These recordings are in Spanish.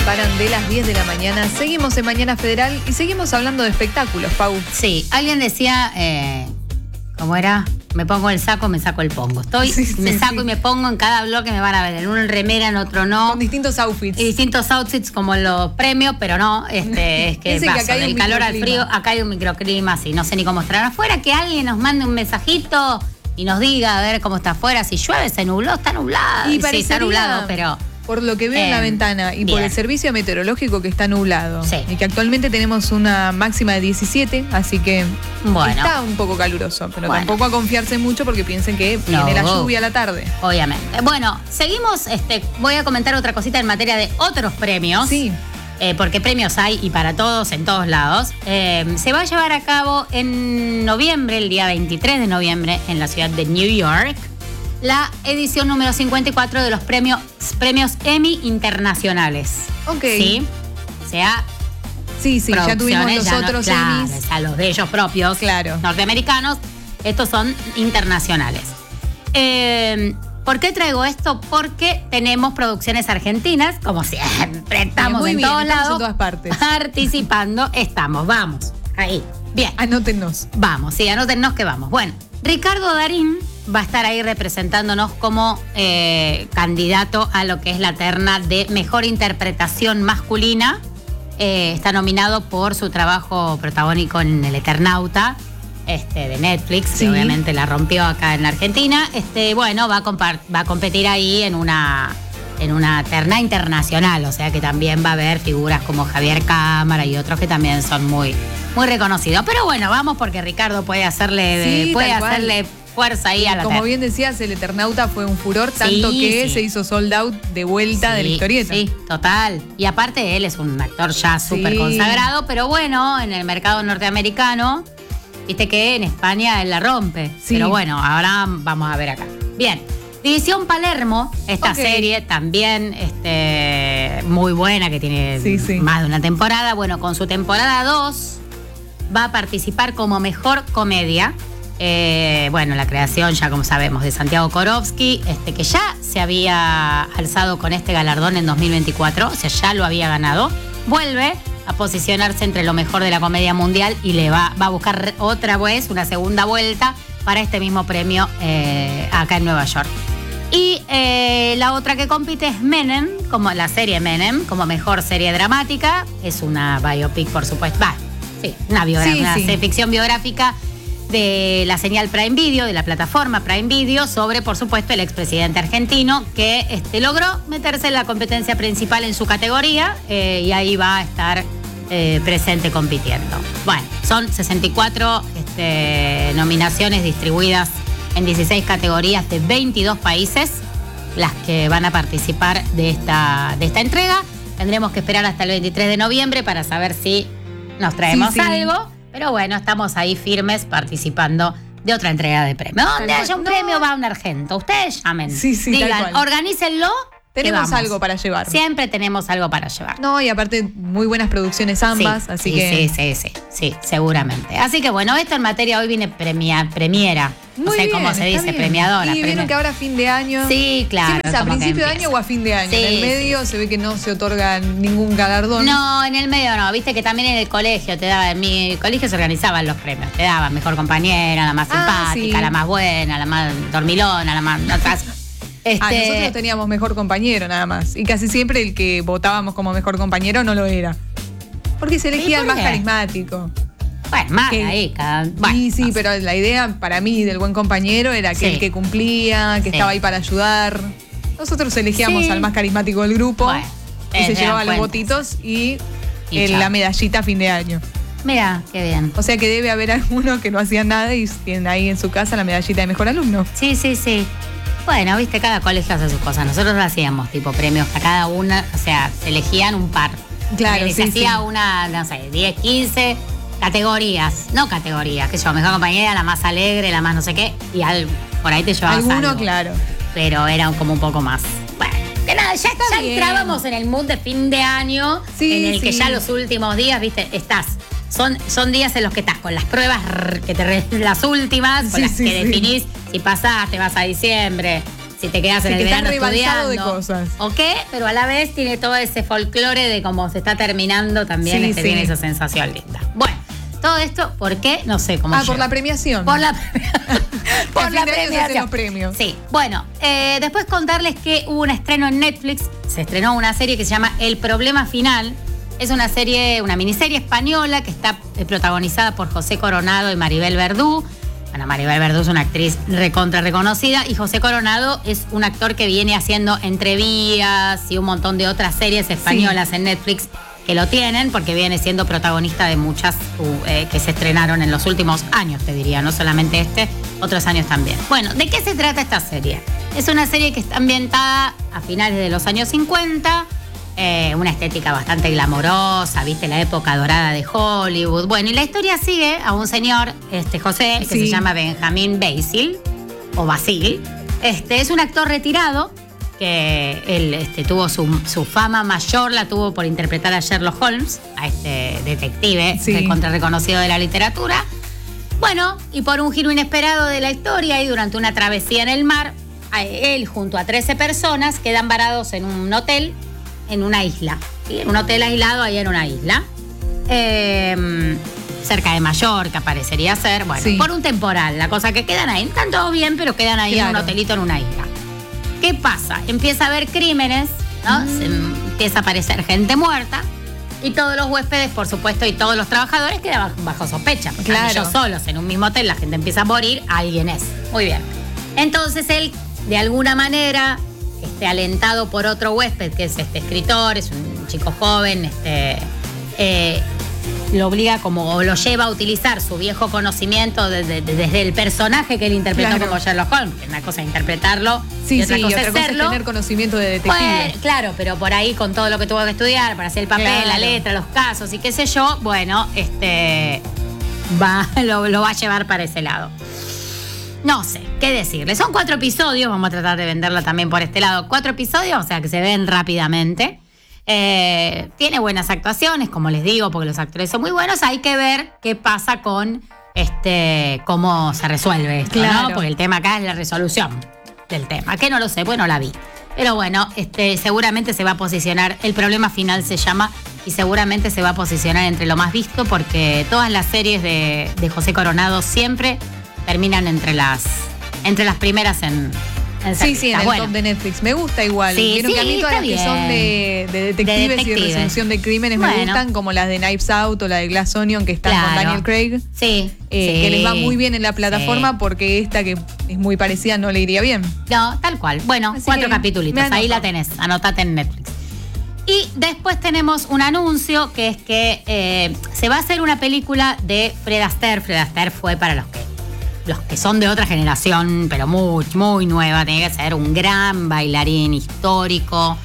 paran de las 10 de la mañana. Seguimos en Mañana Federal y seguimos hablando de espectáculos, Pau. Sí, alguien decía, ¿cómo era? Me pongo el saco, me saco el pongo. Me saco y me pongo en cada bloque, me van a ver. En uno en remera, en otro no. Con distintos outfits. Y distintos outfits como los premios, pero no, es que paso, del calor al frío, acá hay un microclima, así, no sé ni cómo estarán afuera, que alguien nos mande un mensajito y nos diga a ver cómo está afuera, si llueve, se nubló, está nublado. Y sí, está nublado, pero... Por lo que veo en la ventana y por el servicio meteorológico que está nublado. Sí. Y que actualmente tenemos una máxima de 17, así que está un poco caluroso. Pero tampoco a confiarse mucho porque piensen que viene la lluvia a la tarde. Obviamente. Bueno, seguimos. Voy a comentar otra cosita en materia de otros premios. Sí. Porque premios hay y para todos, en todos lados. Se va a llevar a cabo en noviembre, el día 23 de noviembre, en la ciudad de New York, la edición número 54 de los premios Emmy internacionales. Ok. ¿Sí? O sea, sí, ya tuvimos los otros Emmys. A los de ellos propios, norteamericanos. Estos son internacionales. ¿Por qué traigo esto? Porque tenemos producciones argentinas, como siempre, estamos en todos lados. En todas partes. Participando, vamos. Ahí. Bien. Anótennos. Vamos, sí, anótennos que vamos. Bueno, Ricardo Darín va a estar ahí representándonos como candidato a lo que es la terna de mejor interpretación masculina. Está nominado por su trabajo protagónico en El Eternauta, de Netflix, que obviamente la rompió acá en Argentina. Bueno, va a competir ahí en una terna internacional, o sea que también va a haber figuras como Javier Cámara y otros que también son muy, muy reconocidos. Pero bueno, vamos porque Ricardo puede hacerle fuerza ahí a la Como terna. bien decías, El Eternauta fue un furor, tanto que se hizo sold out de vuelta de la historieta. Sí, total. Y aparte él es un actor ya súper consagrado, pero bueno, en el mercado norteamericano, viste que en España él la rompe. Sí. Pero bueno, ahora vamos a ver acá. Bien. División Palermo, esta serie también muy buena, que tiene más de una temporada. Bueno, con su temporada 2 va a participar como mejor comedia. Bueno, la creación, ya como sabemos, de Santiago Korowski, que ya se había alzado con este galardón en 2024, o sea, ya lo había ganado. Vuelve a posicionarse entre lo mejor de la comedia mundial y le va a buscar otra vez, una segunda vuelta para este mismo premio acá en Nueva York. Y la otra que compite es Menem, como la serie Menem, como mejor serie dramática. Es una biopic, por supuesto. Una ficción biográfica de la señal Prime Video, de la plataforma Prime Video, sobre, por supuesto, el expresidente argentino que logró meterse en la competencia principal en su categoría y ahí va a estar presente compitiendo. Bueno, son 64 nominaciones distribuidas en 16 categorías de 22 países las que van a participar de esta entrega. Tendremos que esperar hasta el 23 de noviembre para saber si nos traemos algo. Pero bueno, estamos ahí firmes participando de otra entrega de premio. Donde haya un premio va un argento. Ustedes llamen. Digan, organícenlo. Tenemos algo para llevar. Siempre tenemos algo para llevar. No, y aparte, muy buenas producciones ambas, así que... Sí, seguramente. Así que bueno, esto en materia hoy viene premiera. No sé cómo se dice, premiadora. Y vieron que ahora fin de año... Sí, claro. ¿Siempre es a principio de año o a fin de año? En el medio se ve que no se otorga ningún galardón. No, en el medio no. Viste que también en el colegio te daban... En mi colegio se organizaban los premios. Te daban mejor compañera, la más simpática, la más buena, la más dormilona, la más... nosotros teníamos mejor compañero nada más. Y casi siempre el que votábamos como mejor compañero no lo era. Porque se elegía el más carismático. Bueno, más ahí. Sí, pero la idea para mí del buen compañero era que el que cumplía, que estaba ahí para ayudar. Nosotros elegíamos al más carismático del grupo. Y se llevaba los votitos y la medallita a fin de año. Mira, qué bien. O sea que debe haber algunos que no hacían nada y tienen ahí en su casa la medallita de mejor alumno. Sí. Bueno, viste, cada colegio hace sus cosas. Nosotros hacíamos tipo premios a cada una, o sea, se elegían un par. Claro, se hacía una, no sé, 10, 15 categorías. No categorías, que yo, mejor compañera, la más alegre, la más no sé qué, y por ahí te llevabas alguno, algo. Claro. Pero era como un poco más. Bueno, que nada, ya entrábamos en el mood de fin de año, en el que ya los últimos días, viste, son días en los que estás con las pruebas las últimas, con las que definís si pasás, te vas a diciembre, si te quedas en el verano estudiando. De cosas. ¿O qué? Pero a la vez tiene todo ese folclore de cómo se está terminando también, tiene esa sensación linda. Bueno, todo esto, ¿por qué? No sé cómo por la premiación. Por la premiación. Los premios. Sí, bueno, después contarles que hubo un estreno en Netflix, se estrenó una serie que se llama El Problema Final. Es una miniserie española que está protagonizada por José Coronado y Maribel Verdú. Bueno, Maribel Verdú es una actriz recontra reconocida y José Coronado es un actor que viene haciendo Entrevías y un montón de otras series españolas en Netflix que lo tienen porque viene siendo protagonista de muchas que se estrenaron en los últimos años, te diría, no solamente otros años también. Bueno, ¿de qué se trata esta serie? Es una serie que está ambientada a finales de los años 50, una estética bastante glamorosa, viste, la época dorada de Hollywood. Bueno, y la historia sigue a un señor, José, que se llama Benjamín Basil, o Basil. Es un actor retirado que él tuvo su fama mayor, la tuvo por interpretar a Sherlock Holmes, a este detective reconocido de la literatura. Bueno, y por un giro inesperado de la historia y durante una travesía en el mar, él junto a 13 personas quedan varados en un hotel en una isla, ¿sí? En un hotel aislado ahí en una isla, cerca de Mallorca parecería ser, bueno, por un temporal, la cosa que quedan ahí, están todos bien, pero quedan ahí en un hotelito en una isla. ¿Qué pasa? Empieza a haber crímenes, ¿no? Se empieza a aparecer gente muerta y todos los huéspedes, por supuesto, y todos los trabajadores quedan bajo sospecha. Claro. Ellos solos en un mismo hotel, la gente empieza a morir, alguien es. Muy bien. Entonces él, de alguna manera, alentado por otro huésped, que es este escritor, es un chico joven, lo obliga o lo lleva a utilizar su viejo conocimiento desde el personaje que él interpretó como Sherlock Holmes. Una cosa es interpretarlo y otra cosa es tener conocimiento de detective. Bueno, claro, pero por ahí con todo lo que tuvo que estudiar para hacer el papel, la letra, los casos y qué sé yo, bueno, lo va a llevar para ese lado. No sé, qué decirle. Son 4 episodios, vamos a tratar de venderla también por este lado. 4 episodios, o sea que se ven rápidamente. Tiene buenas actuaciones, como les digo, porque los actores son muy buenos. Hay que ver qué pasa con cómo se resuelve esto, ¿no? Porque el tema acá es la resolución del tema, que no lo sé, bueno, la vi. Pero bueno, seguramente se va a posicionar, El Problema Final se llama, y seguramente se va a posicionar entre lo más visto, porque todas las series de José Coronado siempre terminan entre las primeras en en el top de Netflix. Me gusta igual. Vieron que a mí todas las que son de detectives y de resolución de crímenes me gustan, como las de Knives Out o la de Glass Onion, que están con Daniel Craig. Que les va muy bien en la plataforma, porque esta que es muy parecida no le iría bien. No, tal cual. Bueno, así 4 capitulitos. Ahí la tenés. Anotate en Netflix. Y después tenemos un anuncio que es que se va a hacer una película de Fred Astaire. Fred Astaire fue, para los que son de otra generación, pero muy, muy nueva, tiene que ser un gran bailarín histórico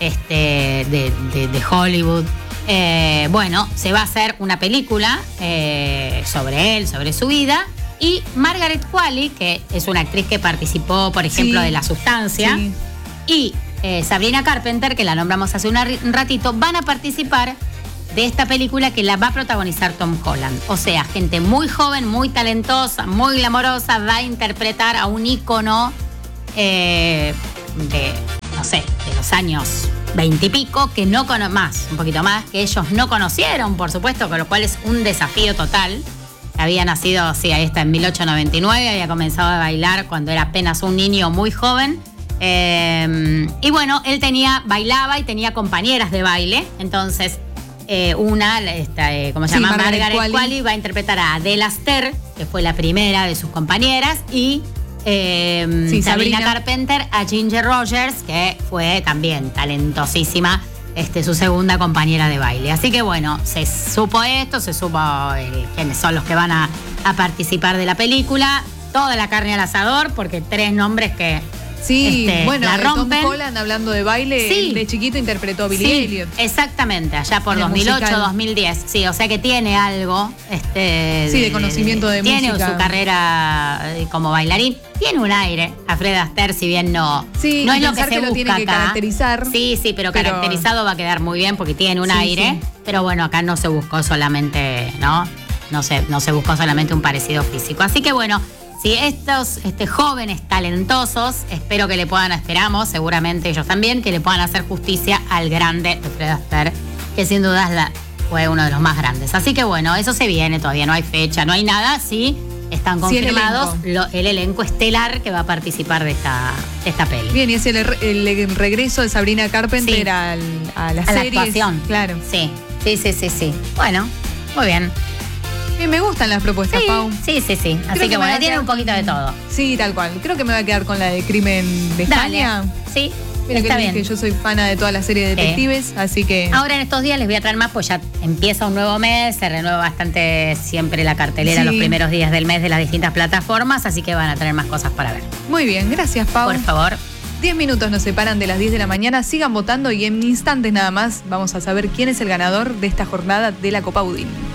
de Hollywood. Bueno, se va a hacer una película sobre él, sobre su vida. Y Margaret Qualley, que es una actriz que participó, por ejemplo, de La Sustancia, y Sabrina Carpenter, que la nombramos hace un ratito, van a participar de esta película que la va a protagonizar Tom Holland. O sea, gente muy joven, muy talentosa, muy glamorosa, va a interpretar a un ícono de los años 20 y pico, que no un poquito más, que ellos no conocieron, por supuesto, con lo cual es un desafío total. Había nacido, ahí está, en 1899, había comenzado a bailar cuando era apenas un niño muy joven. Y bueno, él bailaba y tenía compañeras de baile, entonces ¿cómo se llama? Margaret Qualley va a interpretar a Adele Astaire, que fue la primera de sus compañeras, y Sabrina Carpenter a Ginger Rogers, que fue también talentosísima, su segunda compañera de baile. Así que bueno, se supo quiénes son los que van a participar de la película. Toda la carne al asador, porque 3 nombres que la rompen. Tom Holland, hablando de baile, él de chiquito interpretó a Billy Elliot. Exactamente, allá por 2008, 2010. Sí, o sea que tiene algo de conocimiento de música. Tiene su carrera como bailarín. Tiene un aire a Fred Astaire, si bien no es lo que se busca tiene que caracterizar. Sí, pero caracterizado va a quedar muy bien porque tiene un aire. Pero bueno, acá no se buscó solamente, ¿no? No se buscó solamente un parecido físico. Así que bueno, si estos jóvenes talentosos, esperamos, seguramente ellos también, que le puedan hacer justicia al grande de Fred Astaire, que sin dudas fue uno de los más grandes. Así que bueno, eso se viene, todavía no hay fecha, no hay nada, sí están confirmados el elenco estelar que va a participar de esta peli. Bien, y es el regreso de Sabrina Carpenter a la serie. La actuación. Claro. Sí. Bueno, muy bien. Me gustan las propuestas, Pau. Sí. Así que bueno, tiene un poquito de todo. Sí, tal cual. Creo que me voy a quedar con la de Crimen de España. Sí. Mira está bien. Que yo soy fana de toda la serie de detectives, así que... Ahora en estos días les voy a traer más, pues ya empieza un nuevo mes, se renueva bastante siempre la cartelera los primeros días del mes de las distintas plataformas, así que van a tener más cosas para ver. Muy bien, gracias, Pau. Por favor. 10 minutos nos separan de las 10 de la mañana, sigan votando y en instantes nada más vamos a saber quién es el ganador de esta jornada de la Copa Udin.